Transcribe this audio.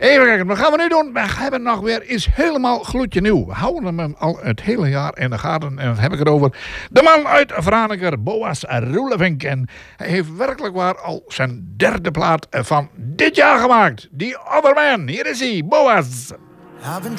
Even kijken, wat gaan we nu doen? We hebben nog weer iets helemaal gloedje nieuw. We houden hem al het hele jaar in de gaten. En dan heb ik het over de man uit Franeker, Boas Roelevink. En hij heeft werkelijk waar al zijn derde plaat van dit jaar gemaakt. The Other Man. Hier is hij, Boas.